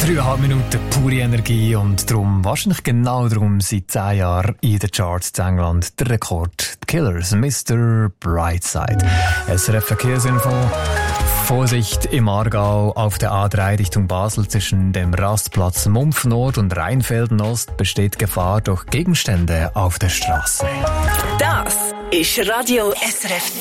3,5 Minuten pure Energie und darum, wahrscheinlich genau darum, seit 10 Jahren in den Charts in England der Rekord. The Killers, Mr. Brightside. SRF Verkehrsinfo. Vorsicht im Aargau auf der A3 Richtung Basel zwischen dem Rastplatz Mumpf Nord und Rheinfelden Ost besteht Gefahr durch Gegenstände auf der Straße. Das ist Radio SRF